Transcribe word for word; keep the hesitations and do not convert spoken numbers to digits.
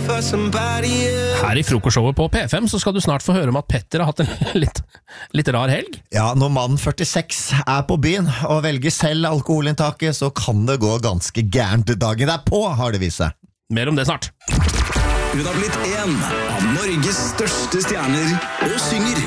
Her i frokostshowet på P fem så skal du snart få høre om at Petter har hatt en litt, litt rar helg. Ja, når mann førtiseks er på byen og velger selv alkoholinntaket, så kan det gå ganske gærent dagen derpå, har det vist seg. Mer om det snart. Hun har blitt en av Norges største stjerner og synger